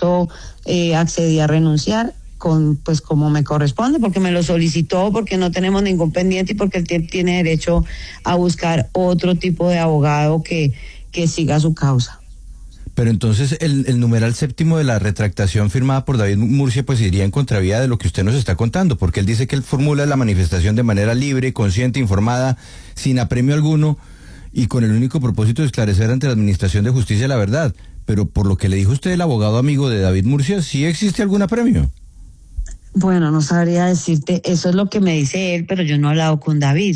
eso accedí a renunciar pues como me corresponde, porque me lo solicitó, porque no tenemos ningún pendiente y porque él tiene derecho a buscar otro tipo de abogado que siga su causa. Pero entonces el numeral séptimo de la retractación firmada por David Murcia pues iría en contravía de lo que usted nos está contando, porque él dice que él formula la manifestación de manera libre, consciente, informada, sin apremio alguno y con el único propósito de esclarecer ante la Administración de Justicia la verdad. Pero por lo que le dijo usted, el abogado amigo de David Murcia, ¿sí existe algún apremio? Bueno, no sabría decirte, eso es lo que me dice él, pero yo no he hablado con David.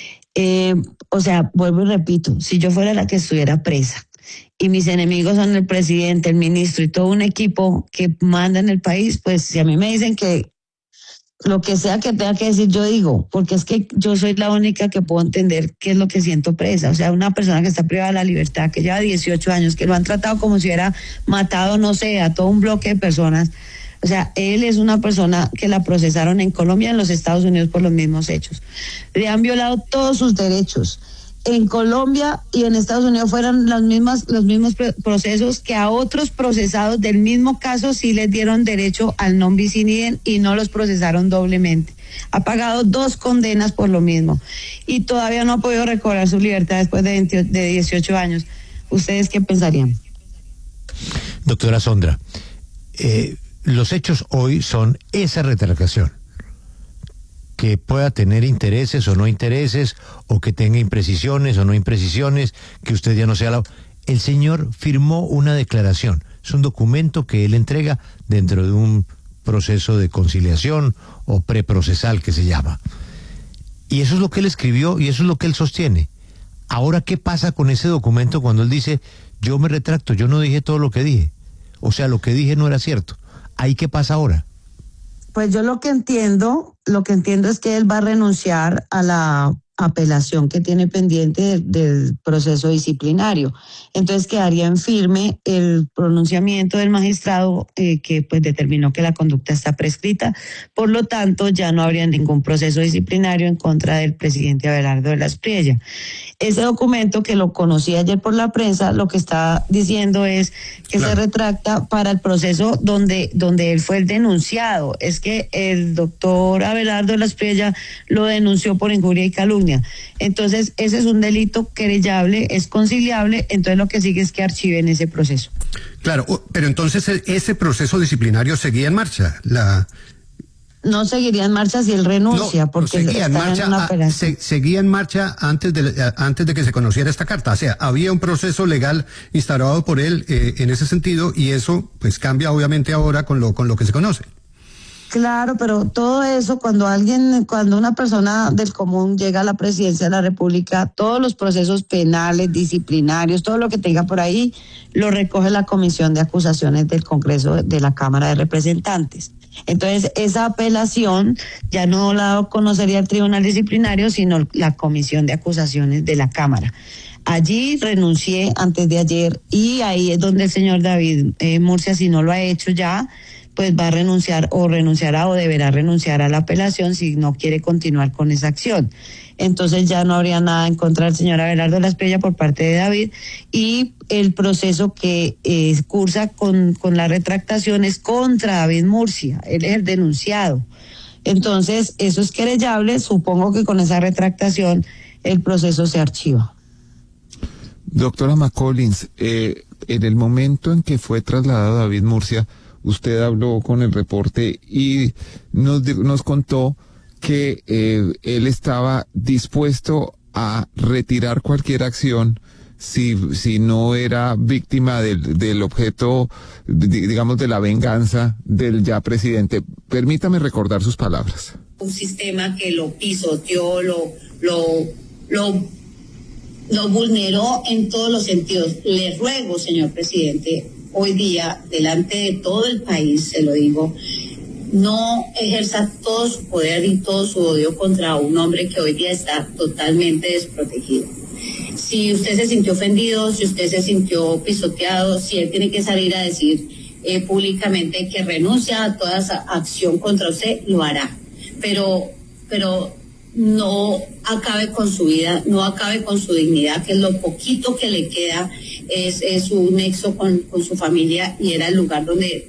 O sea, vuelvo y repito, si yo fuera la que estuviera presa y mis enemigos son el presidente, el ministro y todo un equipo que manda en el país, pues si a mí me dicen que lo que sea que tenga que decir, yo digo, porque es que yo soy la única que puedo entender qué es lo que siento presa. O sea, una persona que está privada de la libertad, que lleva 18 años, que lo han tratado como si hubiera matado, no sé, a todo un bloque de personas. O sea, él es una persona que la procesaron en Colombia y en los Estados Unidos por los mismos hechos. Le han violado todos sus derechos. En Colombia y en Estados Unidos fueron los mismos procesos que a otros procesados del mismo caso sí les dieron derecho al non bis in idem y no los procesaron doblemente. Ha pagado 2 condenas por lo mismo y todavía no ha podido recobrar su libertad después de 18 años. ¿Ustedes qué pensarían? Doctora Sondra, los hechos hoy son esa retractación. Que pueda tener intereses o no intereses, o que tenga imprecisiones o no imprecisiones, que usted ya no sea la... El señor firmó una declaración, es un documento que él entrega dentro de un proceso de conciliación o preprocesal que se llama. Y eso es lo que él escribió y eso es lo que él sostiene. Ahora, ¿qué pasa con ese documento cuando él dice, yo me retracto, yo no dije todo lo que dije? O sea, lo que dije no era cierto. ¿Ahí qué pasa ahora? Pues yo lo que entiendo es que él va a renunciar a la apelación que tiene pendiente del proceso disciplinario. Entonces quedaría en firme el pronunciamiento del magistrado que pues determinó que la conducta está prescrita. Por lo tanto, ya no habría ningún proceso disciplinario en contra del presidente Abelardo de la Espriella. Ese documento, que lo conocí ayer por la prensa, lo que está diciendo es que se retracta para el proceso donde él fue el denunciado. Es que el doctor Abelardo de la Espriella lo denunció por injuria y calumnia. Entonces, ese es un delito querellable, es conciliable, entonces lo que sigue es que archiven ese proceso. Claro, pero entonces ese proceso disciplinario seguía en marcha. No seguiría en marcha si él renuncia, no, porque seguía en marcha, seguía en marcha antes de que se conociera esta carta. O sea, había un proceso legal instaurado por él en ese sentido, y eso pues cambia obviamente ahora con lo que se conoce. Claro, pero todo eso, cuando una persona del común llega a la presidencia de la República, todos los procesos penales, disciplinarios, todo lo que tenga por ahí, lo recoge la Comisión de Acusaciones del Congreso de la Cámara de Representantes. Entonces, esa apelación ya no la conocería el Tribunal Disciplinario, sino la Comisión de Acusaciones de la Cámara. Allí renuncié antes de ayer y ahí es donde el señor David Murcia, si no lo ha hecho ya, pues va a renunciará o deberá renunciar a la apelación si no quiere continuar con esa acción. Entonces ya no habría nada en contra del señor Abelardo de la Espriella por parte de David, y el proceso que cursa con la retractación es contra David Murcia, él es el denunciado. Entonces eso es querellable, supongo que con esa retractación el proceso se archiva. Doctora McCollins, en el momento en que fue trasladado David Murcia, usted habló con el reporte y nos contó que él estaba dispuesto a retirar cualquier acción si no era víctima del objeto, digamos, de la venganza del ya presidente. Permítame recordar sus palabras. Un sistema que lo pisoteó, lo vulneró en todos los sentidos. Le ruego, señor presidente, hoy día, delante de todo el país, se lo digo, no ejerza todo su poder y todo su odio contra un hombre que hoy día está totalmente desprotegido. Si usted se sintió ofendido, si usted se sintió pisoteado, si él tiene que salir a decir públicamente que renuncia a toda esa acción contra usted, lo hará. Pero no acabe con su vida, no acabe con su dignidad, que es lo poquito que le queda, es su nexo con su familia, y era el lugar donde